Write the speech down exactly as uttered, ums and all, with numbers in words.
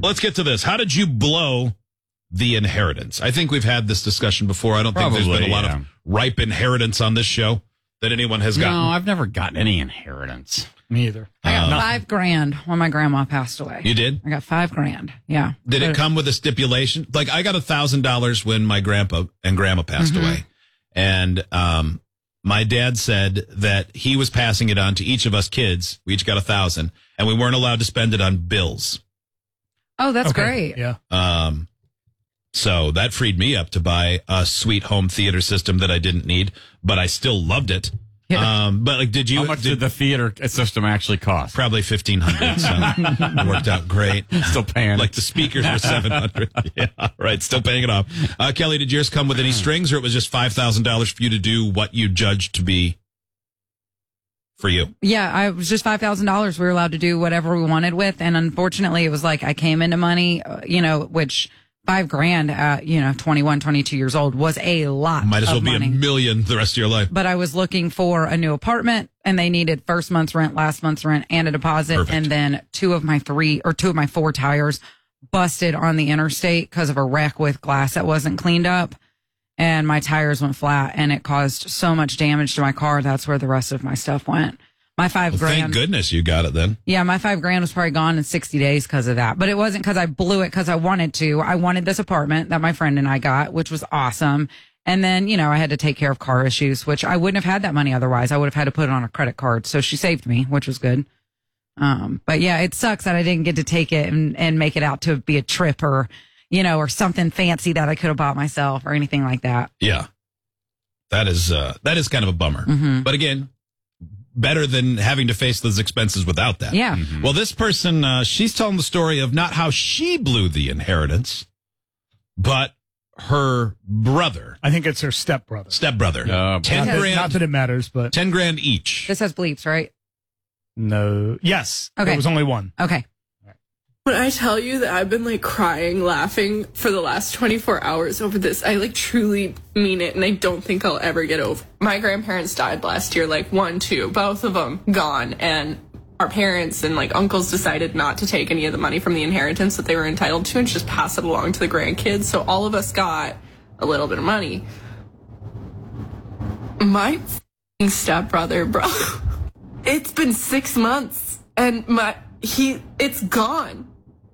Let's get to this. How did you blow the inheritance? I think we've had this discussion before. I don't Probably, think there's been a lot yeah. of ripe inheritance on this show that anyone has gotten. No, I've never gotten any inheritance. Me either. I got Uh, five grand when my grandma passed away. You did? I got five grand. Yeah. Did it But- come with a stipulation? Like, I got a thousand dollars when my grandpa and grandma passed Mhm. away. And um, my dad said that he was passing it on to each of us kids. We each got a thousand, and we weren't allowed to spend it on bills. Oh, that's Okay, great. Yeah. Um, so that freed me up to buy a sweet home theater system that I didn't need, but I still loved it. Yeah. Um, but like, did you? How much did, the theater system actually cost? Probably fifteen hundred. So it worked out great. Still paying. Like the speakers were seven hundred. Yeah, right. Still paying it off. Uh, Kelly, did yours come with any strings, or it was just five thousand dollars for you to do what you judged to be for you? Yeah, I was just five thousand dollars. We were allowed to do whatever we wanted with. And unfortunately, it was like I came into money, uh, you know, which five grand, uh, you know, twenty-one, twenty-two years old was a lot. Might as well of be money. a million the rest of your life. But I was looking for a new apartment, and they needed first month's rent, last month's rent, and a deposit. Perfect. And then two of my three or two of my four tires busted on the interstate because of a wreck with glass that wasn't cleaned up. And my tires went flat, and it caused so much damage to my car. That's where the rest of my stuff went. My five Well, grand. thank goodness you got it then. Yeah, my five grand was probably gone in sixty days because of that. But it wasn't because I blew it because I wanted to. I wanted this apartment that my friend and I got, which was awesome. And then, you know, I had to take care of car issues, which I wouldn't have had that money otherwise. I would have had to put it on a credit card. So she saved me, which was good. Um, but yeah, it sucks that I didn't get to take it and, and make it out to be a trip or, you know, or something fancy that I could have bought myself or anything like that. Yeah. That is, uh, that is kind of a bummer. Mhm. But again, better than having to face those expenses without that. Yeah. Well, this person, uh, she's telling the story of not how she blew the inheritance, but her brother, I think it's her stepbrother. stepbrother. Uh, ten Not that, grand, not that it matters, but ten grand each. This has bleeps, right? no. Yes. Okay. There was only one. Okay. When I tell you that I've been like crying, laughing for the last twenty-four hours over this, I like truly mean it, and I don't think I'll ever get over. My grandparents died last year, like one, two, both of them gone, and our parents and like uncles decided not to take any of the money from the inheritance that they were entitled to and just pass it along to the grandkids. So all of us got a little bit of money. My f***ing stepbrother, bro, it's been six months, and my he it's gone.